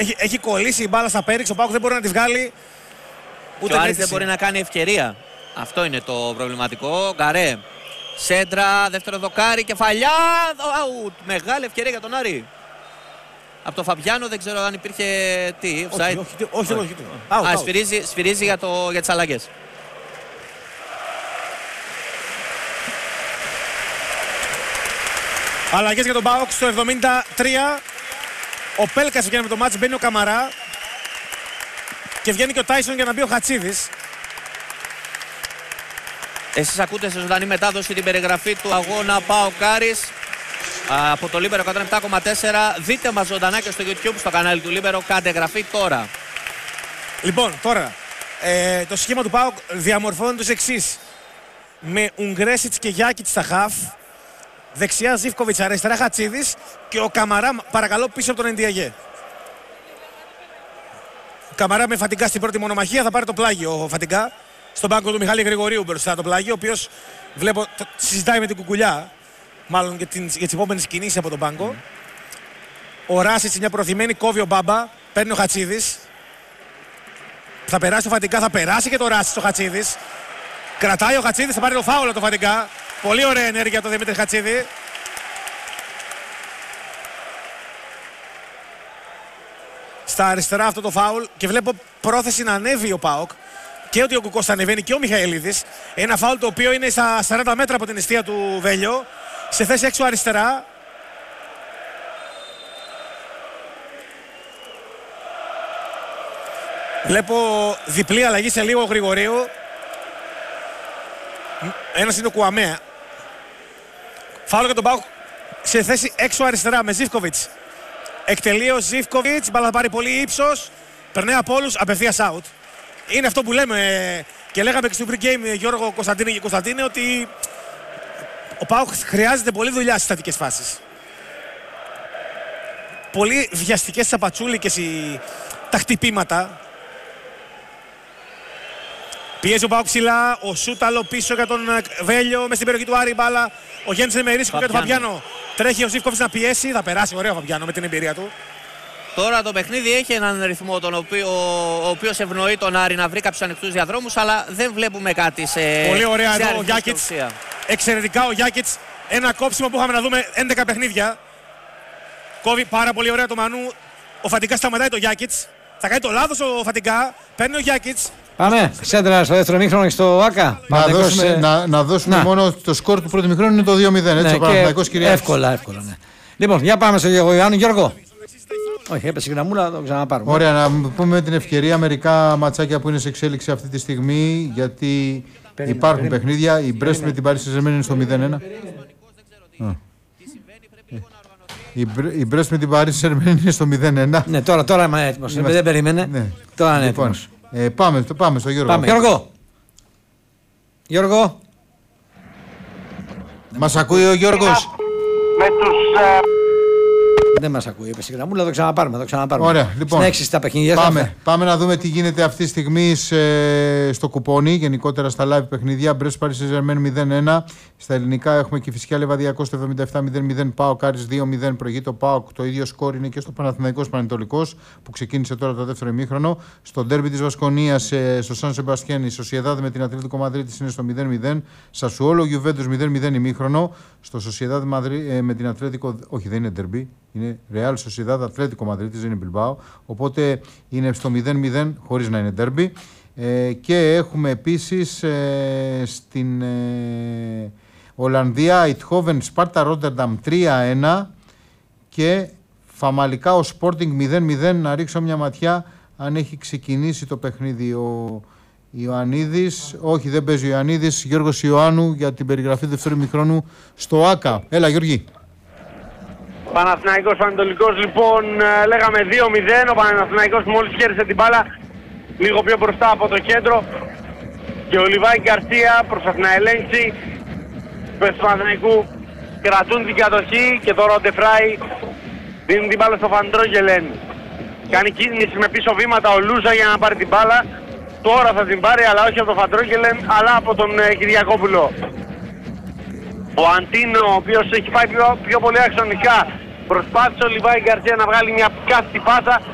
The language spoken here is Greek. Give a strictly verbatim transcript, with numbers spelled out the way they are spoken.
έχει, έχει κολλήσει η μπάλα στα πέριξ, ο Πάοκ δεν μπορεί να τη βγάλει. Ούτε ο Άρης δεν μπορεί να κάνει ευκαιρία. Αυτό είναι το προβληματικό. Γκαρέ. Σέντρα, δεύτερο δοκάρι, κεφαλιά. Out. Μεγάλη ευκαιρία για τον Άρη. Από τον Φαμπιάνο δεν ξέρω αν υπήρχε τι. Όχι, όχι, όχι, όχι, όχι. Α, out, σφυρίζει, out. σφυρίζει για, το, για τις αλλαγές. Αλλαγές για τον Πάοκ στο εβδομήντα τρία. Ο Πέλκας βγαίνει με το μάτς, μπαίνει ο Καμαρά. Και βγαίνει και ο Τάισον για να μπει ο Χατσίδης. Εσείς ακούτε σε ζωντανή μετάδοση την περιγραφή του αγώνα ΠΑΟΚ Άρης από το Λίμπερο εκατόν επτά κόμμα τέσσερα. Δείτε μας ζωντανά και στο YouTube στο κανάλι του Λίμπερο. Κάντε εγγραφή τώρα. Λοιπόν, τώρα ε, το σχήμα του ΠΑΟΚ διαμορφώνεται ως εξής. Με Ουγγρέσιτς και Γιάκιτς στα χαφ. Δεξιά Ζίβκοβιτς, αριστερά Χατσίδης. Και ο Καμαρά παρακαλώ πίσω από τον Εντιαγέ. Ο Καμαρά με Φατιγκά στην πρώτη μονομαχία, θα πάρει το πλάγιο ο Φατιγκά. Στον πάγκο του Μιχάλη Γρηγορίου μπροστά το πλάγιο, ο οποίος βλέπω συζητάει με την Κουκουλιά. Μάλλον για, την, για τις επόμενες κινήσεις από τον πάγκο. Mm. Ο Ράσιτς μια προθυμένη, κόβει ο Μπάμπα, παίρνει ο Χατσίδης. Θα περάσει το Φατιγκά, θα περάσει και το Ράσιτς ο Χατσίδης. Κρατάει ο Χατσίδης, θα πάρει το φάουλο το Φατιγκά. Πολύ ωραία ενέργεια το Δημήτρη Χατσίδη. Στα αριστερά αυτό το φάουλ και βλέπω πρόθεση να ανέβει ο ΠΑΟΚ. Και ότι ο Κουκός θα ανεβαίνει και ο Μιχαηλίδης. Ένα φάουλ το οποίο είναι στα σαράντα μέτρα από την εστία του Βέλιο. Σε θέση έξω αριστερά. Βλέπω διπλή αλλαγή σε λίγο ο Γρηγορίου. Ένας είναι ο Κουαμέα. Φάουλ για τον ΠΑΟΚ σε θέση έξω αριστερά με Ζίβκοβιτς. Εκτελεί ο Ζίβκοβιτς, μπάλα θα πάρει πολύ ύψος. Περνάει από όλους, απευθείας out. Είναι αυτό που λέμε και λέγαμε και στο pre-game Γιώργο Κωνσταντίνη και Κωνσταντίνη ότι ο ΠΑΟΚ χρειάζεται πολλή δουλειά στις στατικές φάσεις. Πολύ βιαστικές σαπατσούλικες οι... τα χτυπήματα. Πιέζει ο ΠΑΟΚ ψηλά, ο Σούταλο πίσω για τον Βέλιο μες στην περιοχή του Άρη μπάλα. Ο Γέννης με ρίσκο για τον Φαμπιάνο. Τρέχει ο Ζίβκοβιτς να πιέσει, θα περάσει ωραίο ο Φαμπιάνο με την εμπειρία του. Τώρα το παιχνίδι έχει έναν ρυθμό τον οποίο, ο οποίος ευνοεί τον Άρη να βρει κάποιους ανοιχτούς διαδρόμους, αλλά δεν βλέπουμε κάτι σε. Πολύ ωραία εδώ ο Γιάκιτς. Εξαιρετικά ο Γιάκιτς. Ένα κόψιμο που είχαμε να δούμε έντεκα παιχνίδια. Κόβει πάρα πολύ ωραία το Μανού. Ο Φατιγκά σταματάει το Γιάκιτς. Θα κάνει το λάθος ο Φατιγκά. Παίρνει ο Γιάκιτς. Πάμε, σέντρα στο δεύτερο ημίχρονο και στο ΆΚΑ. Να δώσουμε, ε... να, να δώσουμε να. μόνο το σκορ του πρώτου ημίχρονου είναι το δύο μηδέν. Έτσι, ναι, ο Παναθηναϊκός Κυριάκης. Εύκολα, εύκολα. Ναι. Λοιπόν, για πάμε στο Ιωάννη Γιώργο. Όχι, έπεσε η γραμμούλα, θα το ξαναπάρουμε. Ωραία, να πούμε με την ευκαιρία μερικά ματσάκια που είναι σε εξέλιξη αυτή τη στιγμή. Γιατί περίμενε, υπάρχουν περίμενε. παιχνίδια. Η Μπρέστ με την Paris Saint-Germain είναι στο μηδέν ένα. Η Μπρέστ με την Paris Saint-Germain είναι στο μηδέν ένα. Ναι, τώρα, τώρα είμαι έτοιμος. Είμαστε... Δεν περίμενε. Ναι. Τώρα είναι λοιπόν, έτοιμος. Ε, πάμε, πάμε στο Γιώργο. Πάμε. Γιώργο. Γιώργο. Μας ακούει ο Γιώργος. Με τους... Δεν μας ακούει, είπε η γραμμούλα, θα το ξαναπάρουμε. Το ξαναπάρουμε. Ωραία, λοιπόν. Συνέχιση στα παιχνίδια. Πάμε, πάμε να δούμε τι γίνεται αυτή τη στιγμή σε, στο κουπόνι. Γενικότερα στα live παιχνίδια. Μπρέσο Paris Saint-Germain μηδέν ένα. Στα ελληνικά έχουμε και φυσικά Λεβαδιακό στο εβδομήντα επτά μηδέν μηδέν. ΠΑΟΚ Άρης δύο μηδέν. Προηγείται ο ΠΑΟΚ. Το ίδιο σκόρ είναι και στο Παναθηναϊκός Πανετολικός που ξεκίνησε τώρα το δεύτερο ημίχρονο. Στο ντέρμπι της Βασκονίας στο Σαν Σεμπαστιέν η Σοσιεδάδ με την Ατλέτικο Μαδρίτης είναι στο μηδέν μηδέν. Σασουόλο Γιουβέντους μηδέν μηδέν ημίχρονο. Στο Σοσιεδάδ με την Ατλέτικο. Όχι, δεν είναι ντέρμπι. Είναι Real Sociedad Ατλέτικο Μαδρίτης, δεν είναι Μπιλμπάο. Οπότε είναι στο μηδέν μηδέν χωρίς να είναι ντέρμπι. Ε, και έχουμε επίσης ε, στην ε, Ολλανδία Ιτχόβεν Σπάρτα Ρότερνταμ τρία ένα και Φαμαλικά ο Sporting μηδέν μηδέν. Να ρίξω μια ματιά αν έχει ξεκινήσει το παιχνίδι ο Ιωαννίδης. Όχι, δεν παίζει ο Ιωαννίδης. Γιώργος Ιωάννου για την περιγραφή του δεύτερου ημιχρόνου στο ΆΚΑ. Έλα Γιώργη. Παναθηναϊκός Πανετολικός, λοιπόν, λέγαμε δύο μηδέν. Ο Παναθηναϊκός μόλις χέρισε την μπάλα λίγο πιο μπροστά από το κέντρο και ο Λιβάη Γκαρσία προσπαθεί να ελέγξει. Οι παίκτες του Παναθηναϊκού κρατούν την κατοχή και τώρα ο Ντεφράι δίνει την μπάλα στο Φαντρόγελεν. Κάνει κίνηση με πίσω βήματα ο Λούζα για να πάρει την μπάλα. Τώρα θα την πάρει, αλλά όχι από τον Φαντρόγελεν, αλλά από τον ε, Κυριακόπουλο. Ο Αντίνο, ο οποίος έχει πάει πιο, πιο πολύ αξονικά, προσπάθησε ο Λιβάη Γκαρσία να βγάλει μια κάθετη πάσα,